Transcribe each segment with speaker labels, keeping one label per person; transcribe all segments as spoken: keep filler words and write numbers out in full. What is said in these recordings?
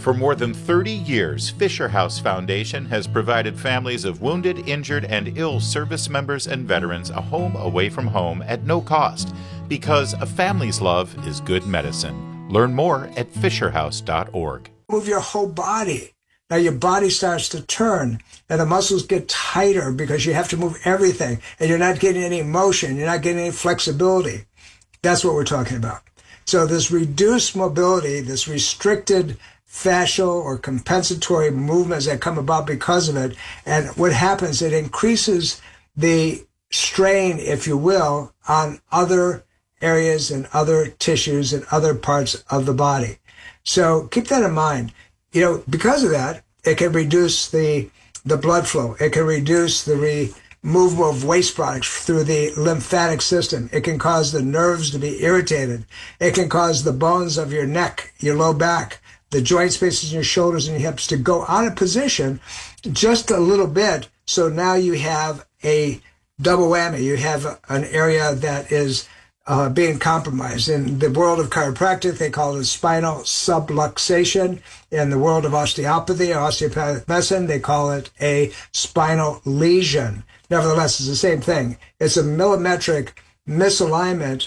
Speaker 1: For more than thirty years, Fisher House Foundation has provided families of wounded, injured, and ill service members and veterans a home away from home at no cost, because a family's love is good medicine. Learn more at fisher house dot org.
Speaker 2: Move your whole body. Now your body starts to turn and the muscles get tighter because you have to move everything and you're not getting any motion. You're not getting any flexibility. That's what we're talking about. So this reduced mobility, this restricted fascial or compensatory movements that come about because of it. And what happens, it increases the strain, if you will, on other areas and other tissues and other parts of the body. So keep that in mind. You know, because of that, it can reduce the the blood flow. It can reduce the removal of waste products through the lymphatic system. It can cause the nerves to be irritated. It can cause the bones of your neck, your low back, the joint spaces in your shoulders and your hips to go out of position just a little bit. So now you have a double whammy. You have an area that is uh, being compromised. In the world of chiropractic, they call it spinal subluxation. In the world of osteopathy or osteopathic medicine, they call it a spinal lesion. Nevertheless, it's the same thing. It's a millimetric misalignment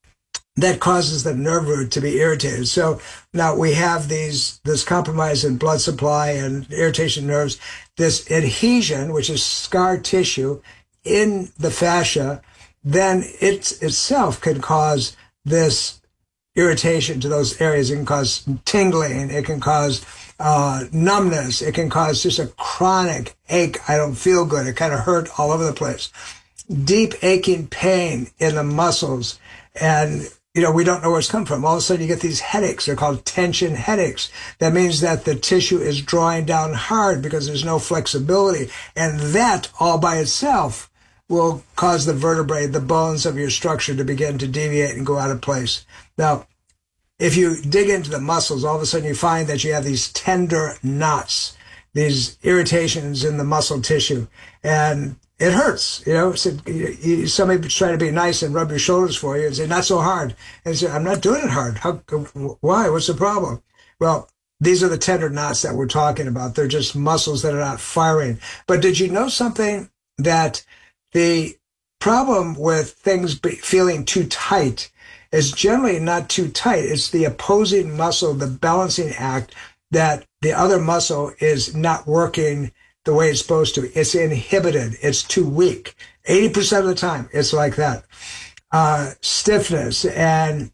Speaker 2: that causes the nerve root to be irritated. So now we have these, this compromise in blood supply and irritation nerves, this adhesion, which is scar tissue in the fascia, then it itself can cause this irritation to those areas. It can cause tingling. It can cause uh, numbness. It can cause just a chronic ache. I don't feel good. It kind of hurt all over the place. Deep aching pain in the muscles. And you know, we don't know where it's come from. All of a sudden you get these headaches. They're called tension headaches. That means that the tissue is drawing down hard because there's no flexibility. And that all by itself will cause the vertebrae, the bones of your structure to begin to deviate and go out of place. Now, if you dig into the muscles, all of a sudden you find that you have these tender knots, these irritations in the muscle tissue. And it hurts, you know. So you, somebody try to be nice and rub your shoulders for you and say, not so hard. And say, I'm not doing it hard. How, why? What's the problem? Well, these are the tender knots that we're talking about. They're just muscles that are not firing. But did you know something? That the problem with things be feeling too tight is generally not too tight. It's the opposing muscle, the balancing act, that the other muscle is not working the way it's supposed to. It's inhibited. It's too weak. eighty percent of the time, it's like that. Uh, stiffness. And,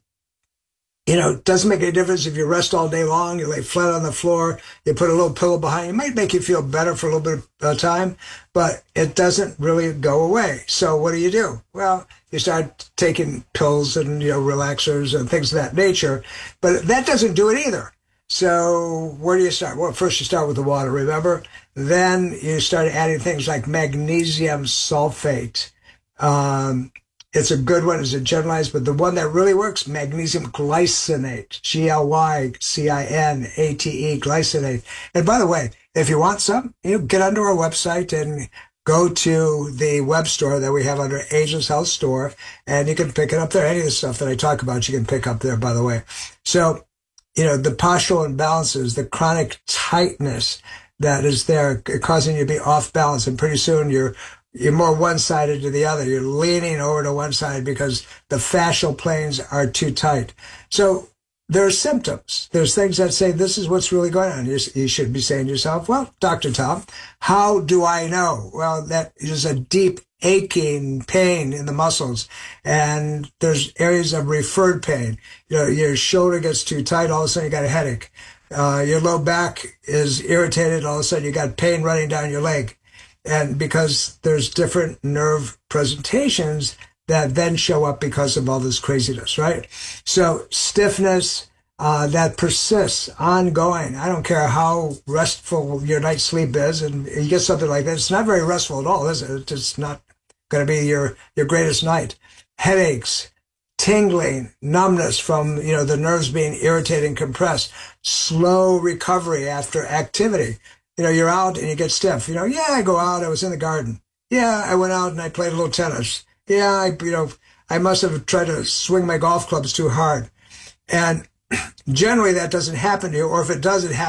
Speaker 2: you know, it doesn't make any difference if you rest all day long, you lay flat on the floor, you put a little pillow behind you. It might make you feel better for a little bit of time, but it doesn't really go away. So what do you do? Well, you start taking pills and, you know, relaxers and things of that nature, but that doesn't do it either. So where do you start? Well, first you start with the water, remember? Then you start adding things like magnesium sulfate. Um, it's a good one, it's a generalized, but the one that really works, magnesium glycinate, G L Y C I N A T E, glycinate. And by the way, if you want some, you know, get onto our website and go to the web store that we have under Angel's Health Store, and you can pick it up there. Any of the stuff that I talk about, you can pick up there, by the way. So, you know, the postural imbalances, the chronic tightness that is there causing you to be off balance. And pretty soon you're, you're more one-sided to the other. You're leaning over to one side because the fascial planes are too tight. So there are symptoms. There's things that say this is what's really going on. You, you should be saying to yourself, well, Doctor Tom, how do I know? Well, that is a deep aching pain in the muscles, and there's areas of referred pain. You know, your shoulder gets too tight, all of a sudden you got a headache. Uh, your low back is irritated, all of a sudden you got pain running down your leg. And because there's different nerve presentations that then show up because of all this craziness, right? So stiffness, uh, that persists ongoing. I don't care how restful your night's sleep is, and you get something like that. It's not very restful at all, is it? It's just not going to be your, your greatest night. Headaches, tingling, numbness from, you know, the nerves being irritated and compressed, slow recovery after activity. You know, you're out and you get stiff. You know, yeah, I go out. I was in the garden. Yeah, I went out and I played a little tennis. Yeah, I, you know, I must have tried to swing my golf clubs too hard. And generally that doesn't happen to you, or if it does, it happens